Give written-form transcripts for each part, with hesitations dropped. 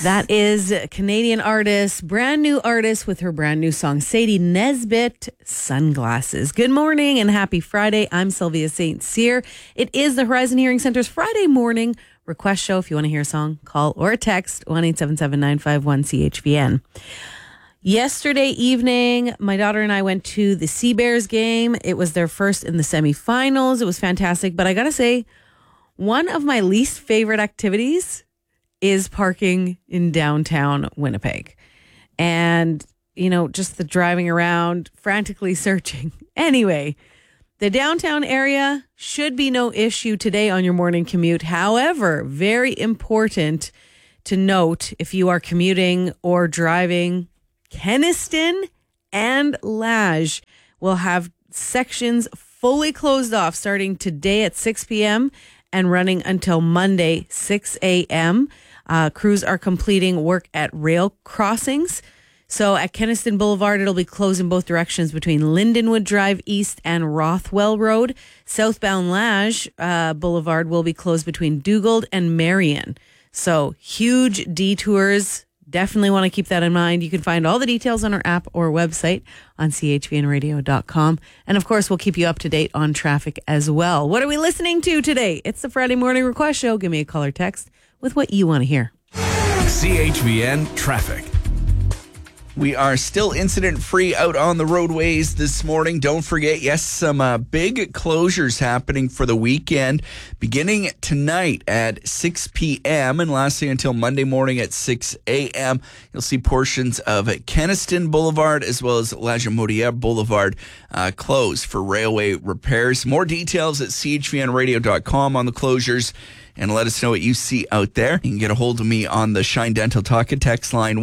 That is Canadian artist, brand new artist with her brand new song, Sadie Nesbitt, Sunglasses. Good morning and happy Friday. I'm Sylvia St. Cyr. It is the Horizon Hearing Center's Friday morning request show. If you want to hear a song, call or text 1-877-951-CHVN. Yesterday evening, my daughter and I went to the Sea Bears game. It was their first in the semifinals. It was fantastic. But I got to say, one of my least favorite activities is parking in downtown Winnipeg. And, you know, just the driving around, frantically searching. Anyway, the downtown area should be no issue today on your morning commute. However, very important to note if you are commuting or driving, Kenaston and Lage will have sections fully closed off starting today at 6 p.m. and running until Monday, 6 a.m. Crews are completing work at rail crossings. So at Kenaston Boulevard, it'll be closed in both directions between Lindenwood Drive East and Rothwell Road. Southbound Lage Boulevard will be closed between Dugald and Marion. So huge detours. Definitely want to keep that in mind. You can find all the details on our app or website on chvnradio.com. And of course, we'll keep you up to date on traffic as well. What are we listening to today? It's the Friday Morning Request Show. Give me a call or text with what you want to hear. CHVN Traffic. We are still incident-free out on the roadways this morning. Don't forget, yes, some big closures happening for the weekend, beginning tonight at 6 p.m. and lasting until Monday morning at 6 a.m. You'll see portions of Kenaston Boulevard as well as La Jamoudière Boulevard closed for railway repairs. More details at chvnradio.com on the closures. And let us know what you see out there. You can get a hold of me on the Shine Dental Talk and Text line,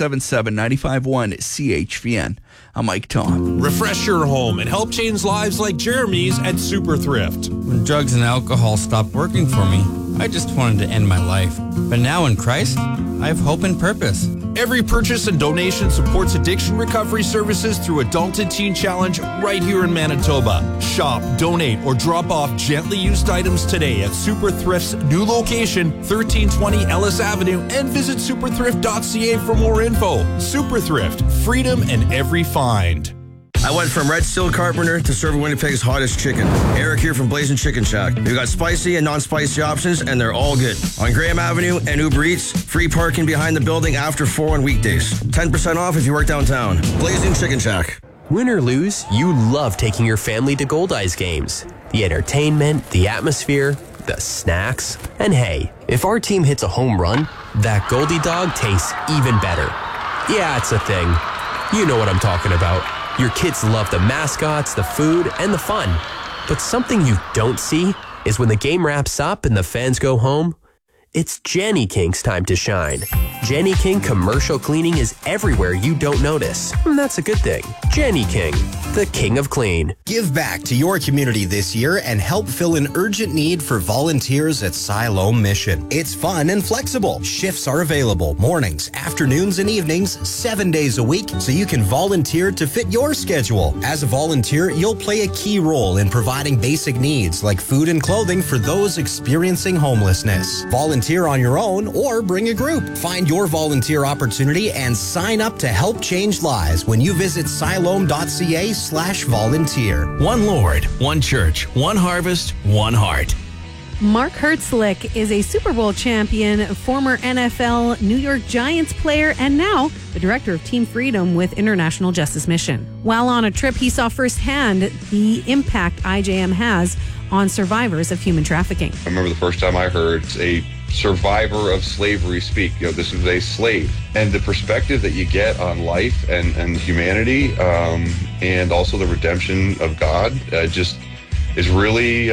1-877-951-CHVN. I'm Mike Tom. Refresh your home and help change lives like Jeremy's at Super Thrift. When drugs and alcohol stopped working for me, I just wanted to end my life. But now in Christ, I have hope and purpose. Every purchase and donation supports addiction recovery services through Adult and Teen Challenge right here in Manitoba. Shop, donate, or drop off gently used items today at Super Thrift's new location, 1320 Ellis Avenue, and visit superthrift.ca for more info. Super Thrift, freedom in every find. I went from Red Steel Carpenter to serving Winnipeg's hottest chicken. Eric here from Blazing Chicken Shack. We got spicy and non-spicy options, and they're all good. On Graham Avenue and Uber Eats, free parking behind the building after 4 on weekdays. 10% off if you work downtown. Blazing Chicken Shack. Win or lose, you love taking your family to Goldeyes games. The entertainment, the atmosphere, the snacks. And hey, if our team hits a home run, that Goldie dog tastes even better. Yeah, it's a thing. You know what I'm talking about. Your kids love the mascots, the food, and the fun. But something you don't see is when the game wraps up and the fans go home, it's Jenny King's time to shine. Jenny King commercial cleaning is everywhere you don't notice. And that's a good thing. Jenny King, the king of clean. Give back to your community this year and help fill an urgent need for volunteers at Siloam Mission. It's fun and flexible. Shifts are available mornings, afternoons, and evenings, 7 days a week, so you can volunteer to fit your schedule. As a volunteer, you'll play a key role in providing basic needs like food and clothing for those experiencing homelessness. Volunteer on your own or bring a group. Find your volunteer opportunity and sign up to help change lives when you visit siloam.ca/volunteer. One Lord, one church, one harvest, one heart. Mark Hertzlick is a Super Bowl champion, former NFL New York Giants player, and now the director of Team Freedom with International Justice Mission. While on a trip, he saw firsthand the impact IJM has on survivors of human trafficking. I remember the first time I heard a survivor of slavery speak. You know, this was a slave. And the perspective that you get on life and humanity, and also the redemption of God, just is really,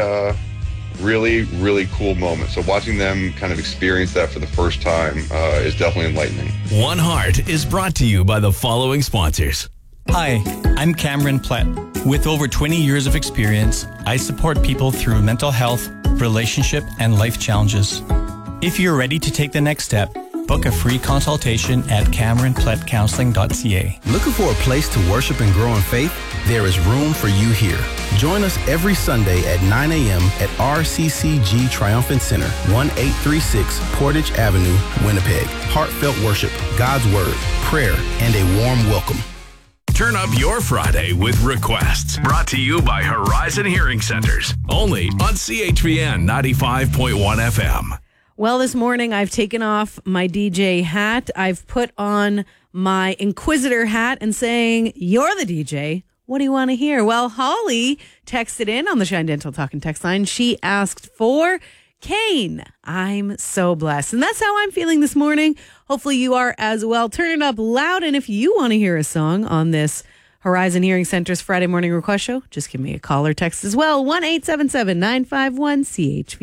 really cool moment. So watching them kind of experience that for the first time is definitely enlightening. One Heart is brought to you by the following sponsors. Hi, I'm Cameron Plett. With over 20 years of experience, I support people through mental health, relationship, and life challenges. If you're ready to take the next step, Book a free consultation at CameronPlettCounseling.ca. Looking for a place to worship and grow in faith? There is room for you here. Join us every Sunday at 9 a.m. at RCCG Triumphant Center, 1836 Portage Avenue, Winnipeg. Heartfelt worship, God's Word, prayer, and a warm welcome. Turn up your Friday with Requests. Brought to you by Horizon Hearing Centers. Only on CHVN 95.1 FM. Well, this morning I've taken off my DJ hat. I've put on my Inquisitor hat and saying, "You're the DJ. What do you want to hear?" Well, Holly texted in on the Shine Dental Talking text line. She asked for Kane. I'm so blessed. And that's how I'm feeling this morning. Hopefully you are as well. Turn it up loud. And if you want to hear a song on this Horizon Hearing Center's Friday morning request show, just give me a call or text as well. 1-877-951-CHV.